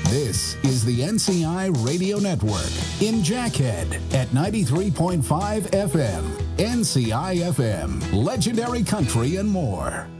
This is the NCI Radio Network in Jackhead at 93.5 FM. NCI FM, legendary country and more.